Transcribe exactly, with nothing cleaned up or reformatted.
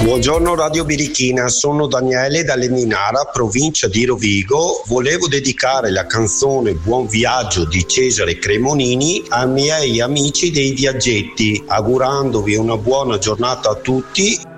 Buongiorno Radio Birichina, sono Daniele da Leminara, provincia di Rovigo. Volevo dedicare la canzone Buon Viaggio di Cesare Cremonini ai miei amici dei Viaggetti, augurandovi una buona giornata a tutti